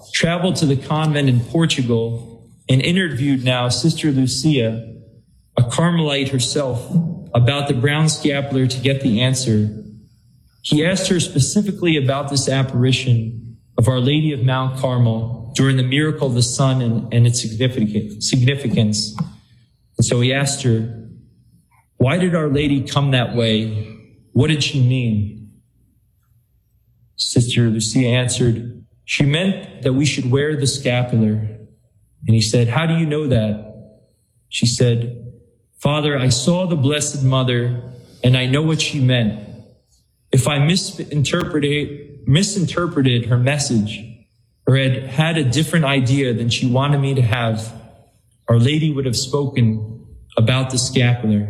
traveled to the convent in Portugal and interviewed now Sister Lucia, a Carmelite herself, about the brown scapular to get the answer. He asked her specifically about this apparition of Our Lady of Mount Carmel during the miracle of the sun and its significance. And so he asked her, why did Our Lady come that way? What did she mean? Sister Lucia answered, she meant that we should wear the scapular. And he said, how do you know that? She said, Father, I saw the Blessed Mother and I know what she meant. If I misinterpreted her message or had a different idea than she wanted me to have, Our Lady would have spoken about the scapular.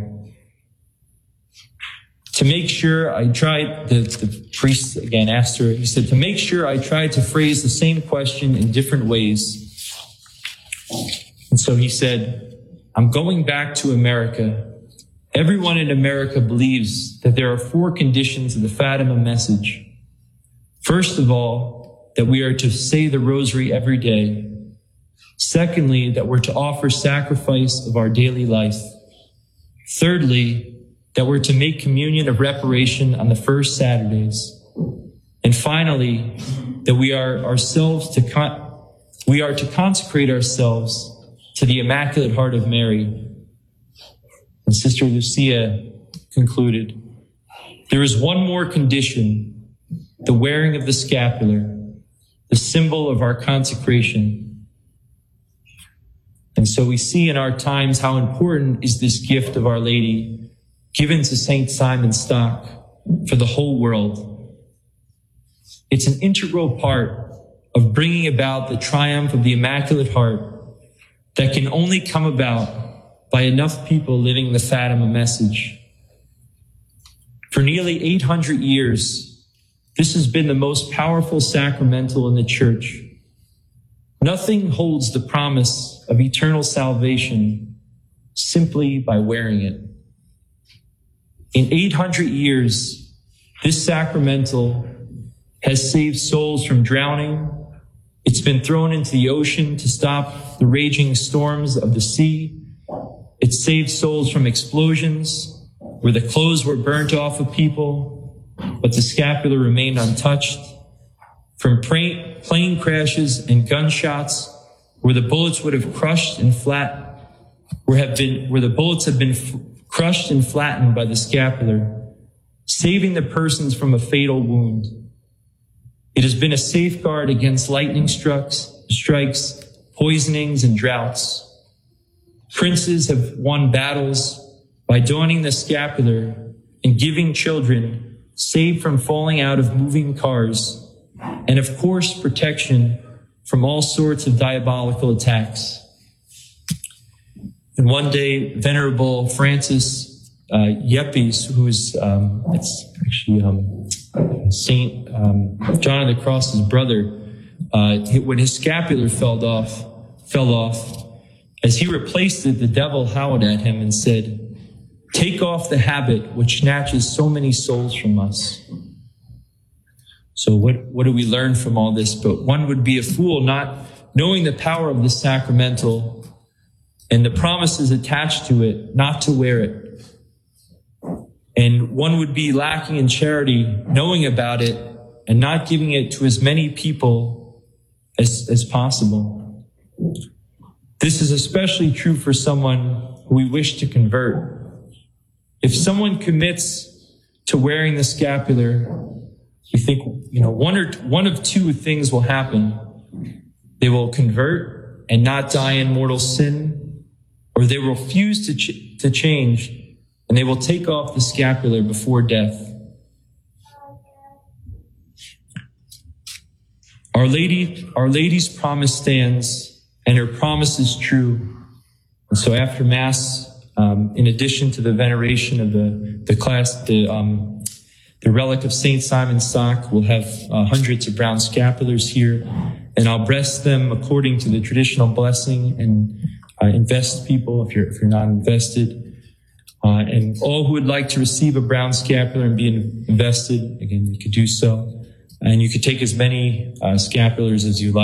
To make sure I tried, the priest again asked her, he said, to make sure I tried to phrase the same question in different ways. And so he said, I'm going back to America. Everyone in America believes that there are 4 conditions of the Fatima message. First of all, that we are to say the rosary every day. Secondly, that we're to offer sacrifice of our daily life. Thirdly, that we're to make communion of reparation on the first Saturdays. And finally, that we are to consecrate ourselves to the Immaculate Heart of Mary. And Sister Lucia concluded, there is one more condition, the wearing of the scapular, the symbol of our consecration. And so we see in our times how important is this gift of Our Lady given to St. Simon Stock for the whole world. It's an integral part of bringing about the triumph of the Immaculate Heart that can only come about by enough people living the Fatima message. For nearly 800 years, this has been the most powerful sacramental in the Church. Nothing holds the promise of eternal salvation simply by wearing it. In 800 years, this sacramental has saved souls from drowning. It's been thrown into the ocean to stop the raging storms of the sea. It saved souls from explosions where the clothes were burnt off of people, but the scapular remained untouched. From plane crashes and gunshots where the bullets would have crushed and where the bullets have been crushed and flattened by the scapular, saving the persons from a fatal wound. It has been a safeguard against lightning strikes, poisonings, and droughts. Princes have won battles by donning the scapular and giving children saved from falling out of moving cars, and of course, protection from all sorts of diabolical attacks. And one day, Venerable Francis Yepes, who is Saint John of the Cross's brother, when his scapular fell off, as he replaced it, the devil howled at him and said, "Take off the habit which snatches so many souls from us." So what do we learn from all this? But one would be a fool not knowing the power of the sacramental and the promises attached to it, not to wear it. And one would be lacking in charity, knowing about it and not giving it to as many people as possible. This is especially true for someone who we wish to convert. If someone commits to wearing the scapular, we think, one of two things will happen. They will convert and not die in mortal sin, or they will refuse to change and they will take off the scapular before death. Our Lady's promise stands, and her promise is true. And so after Mass, in addition to the veneration of the relic of Saint Simon Stock, we'll have hundreds of brown scapulars here, and I'll bless them according to the traditional blessing and invest people if you're not invested. And all who would like to receive a brown scapular and be invested, again, you could do so. And you could take as many scapulars as you like.